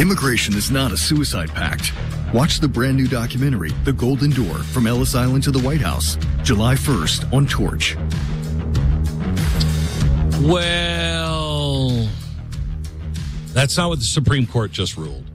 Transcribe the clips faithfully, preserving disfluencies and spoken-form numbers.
Immigration is not a suicide pact. Watch the brand new documentary, The Golden Door, from Ellis Island to the White House, July first on Torch. Well, that's not what the Supreme Court just ruled.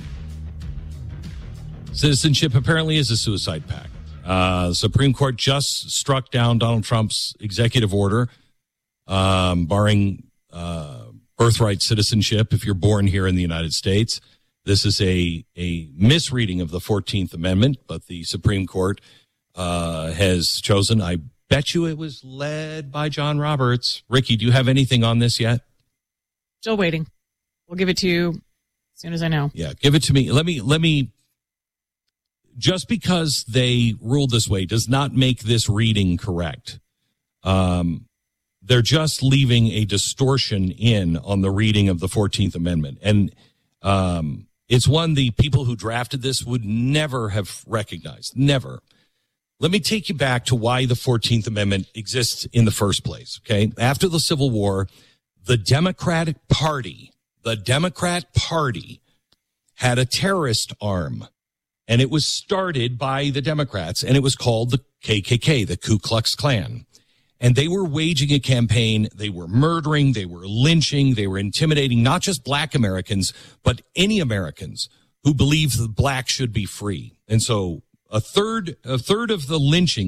Citizenship apparently is a suicide pact. Uh, the Supreme Court just struck down Donald Trump's executive order, um, barring uh, birthright citizenship if you're born here in the United States. This is a, a misreading of the fourteenth Amendment, but the Supreme Court uh, has chosen, I bet you it was led by John Roberts. Ricky, do you have anything on this yet? Still waiting. We'll give it to you as soon as I know. Yeah, give it to me. Let me, let me, just because they ruled this way does not make this reading correct. Um, they're just leaving a distortion in on the reading of the fourteenth Amendment. And um, it's one the people who drafted this would never have recognized. Never. Let me take you back to why the fourteenth Amendment exists in the first place, okay? After the Civil War, the Democratic Party, the Democrat Party had a terrorist arm, and it was started by the Democrats, and it was called the K K K, the Ku Klux Klan. And they were waging a campaign. They were murdering, they were lynching, they were intimidating not just black Americans, but any Americans who believed that black should be free. And so a third, a third of the lynching